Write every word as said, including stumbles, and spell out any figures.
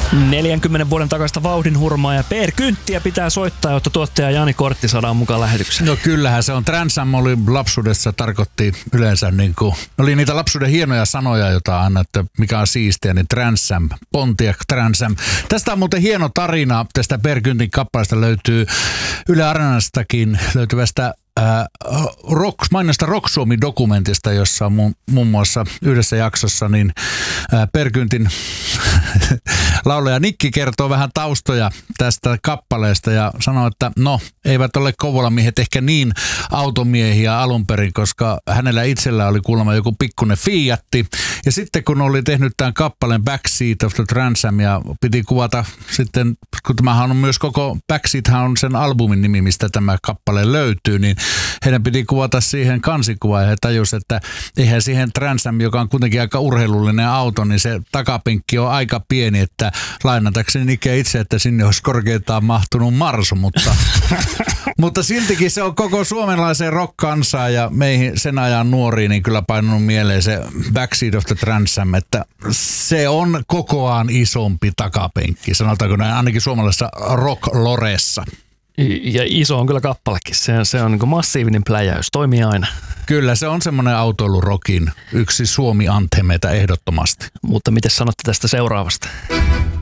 neljänkymmenen vuoden takaista vauhdin hurmaa ja Per Kynttiä pitää soittaa, jotta tuottaja Jani Kortti saadaan mukaan lähetykseen. No kyllähän se on. Trans Am oli lapsuudessa, tarkoitti yleensä niin kuin, oli niitä lapsuuden hienoja sanoja, joita aina, että mikä on siistiä, niin Trans Am, Pontiac Trans Am. Tästä on muuten hieno tarina, tästä Per Kyntin kappaleesta löytyy Yle Areenastakin löytyvästä Äh, rock, mainiosta Rock Suomi-dokumentista, jossa on muun, muun muassa yhdessä jaksossa niin äh, Per Kyntin laulaja Nikki kertoo vähän taustoja tästä kappaleesta ja sanoo, että no, eivät ole Kouvolamiehet ehkä niin automiehiä alun perin, koska hänellä itsellä oli kuulemma joku pikkuinen Fiatti. Ja sitten kun oli tehnyt tämän kappaleen Backseat of the Trans Am ja piti kuvata sitten, kun tämähän on myös koko, Backseathän on sen albumin nimi, mistä tämä kappale löytyy, niin heidän piti kuvata siihen kansikuvaa ja he tajusivat, että eihän siihen Trans Am, joka on kuitenkin aika urheilullinen auto, niin se takapenkki on aika pieni, että lainatakseni Nike itse, että sinne olisi korkeintaan mahtunut Marsu, mutta, mutta siltikin se on koko suomalaisen rock-kansaa ja meihin sen ajan nuoriin niin kyllä painunut mieleen se Backseat of the Trans Am, että se on kokoaan isompi takapenkki, sanotaanko näin, ainakin suomalaisessa rock-loressa. Ja iso on kyllä kappalekin. Se, se on niin kuin massiivinen pläjäys. Toimii aina. Kyllä, se on semmoinen autoilurokin yksi Suomi-anthemeita ehdottomasti. Mutta miten sanotte tästä seuraavasta?